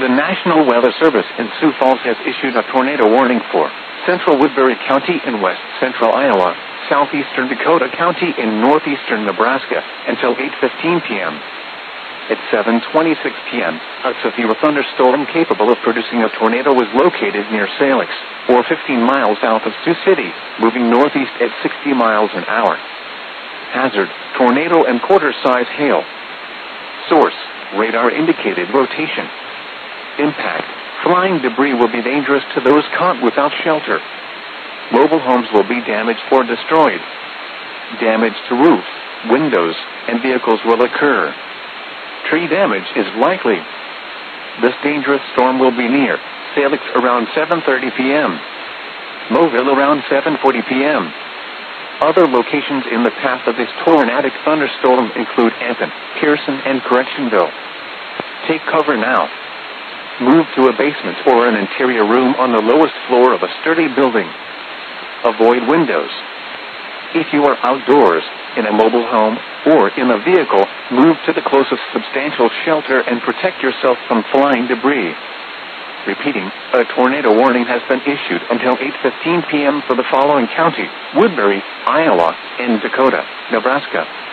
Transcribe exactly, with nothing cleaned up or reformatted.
The National Weather Service in Sioux Falls has issued a tornado warning for central Woodbury County in west central Iowa, southeastern Dakota County in northeastern Nebraska until eight fifteen p.m. At seven twenty-six p.m., a severe thunderstorm capable of producing a tornado was located near Salix, or fifteen miles south of Sioux City, moving northeast at sixty miles an hour. Hazard, tornado and quarter-size hail. Source, radar indicated rotation. Impact, flying debris will be dangerous to those caught without shelter. Mobile homes will be damaged or destroyed. Damage to roofs, windows, and vehicles will occur. Tree damage is likely. This dangerous storm will be near Salix around seven thirty p.m. Mobile around seven forty p.m. Other locations in the path of this tornadic thunderstorm include Anton, Pearson, and Correctionville. Take cover now. Move to a basement or an interior room on the lowest floor of a sturdy building. Avoid windows. If you are outdoors, in a mobile home, or in a vehicle, move to the closest substantial shelter and protect yourself from flying debris. Repeating, a tornado warning has been issued until eight fifteen p.m. for the following county: Woodbury, Iowa, and Dakota, Nebraska.